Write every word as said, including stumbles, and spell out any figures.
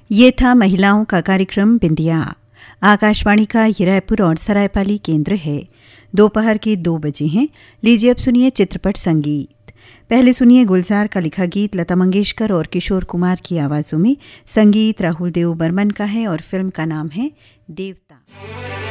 ये था महिलाओं का कार्यक्रम बिंदिया। आकाशवाणी का ये रायपुर और सरायपाली केंद्र है। दोपहर के दो बजे हैं। लीजिए अब सुनिए चित्रपट संगीत। पहले सुनिए गुलजार का लिखा गीत लता मंगेशकर और किशोर कुमार की आवाजों में। संगीत राहुल देव बर्मन का है और फिल्म का नाम है देवता।